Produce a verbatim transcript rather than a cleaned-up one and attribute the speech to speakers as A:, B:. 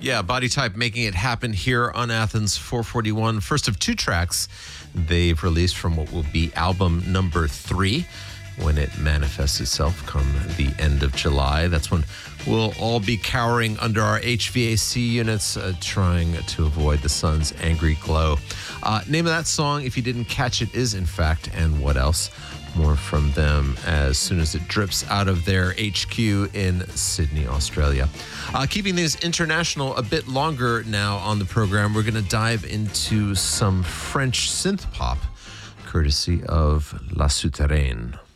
A: Yeah, Body Type making it happen here on Athens four forty-one. First of two tracks they've released from what will be album number three when it manifests itself come the end of July. That's when we'll all be cowering under our H V A C units, uh, trying to avoid the sun's angry glow. Uh, name of that song, if you didn't catch it, is in fact And What Else. More from them as soon as it drips out of their H Q in Sydney, Australia. Uh, keeping things international a bit longer now on the program, we're going to dive into some French synth pop, courtesy of La Souterraine.